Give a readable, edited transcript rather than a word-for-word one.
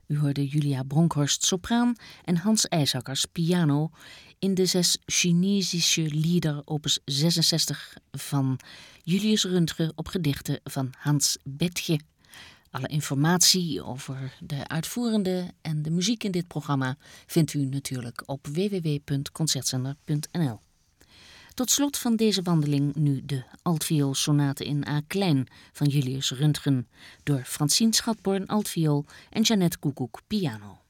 U hoorde Julia Bronkhorst sopraan en Hans IJsakkers piano in de 6 Chinesische lieder opus 66 van Julius Röntgen op gedichten van Hans Bethge. Alle informatie over de uitvoerende en de muziek in dit programma vindt u natuurlijk op www.concertzender.nl. Tot slot van deze wandeling nu de altvioolsonate in A klein van Julius Röntgen door Francine Schatborn altviool en Jeannette Koekoek piano.